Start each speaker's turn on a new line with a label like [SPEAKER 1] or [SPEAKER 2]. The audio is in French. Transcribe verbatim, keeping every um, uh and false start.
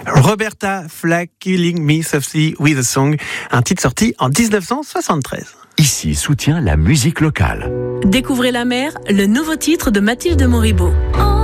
[SPEAKER 1] Roberta Flack, Killing Me Softly with a Song, un titre sorti en dix-neuf cent soixante-treize.
[SPEAKER 2] Ici soutient la musique locale.
[SPEAKER 3] Découvrez la mer, le nouveau titre de Mathilde Moribeau.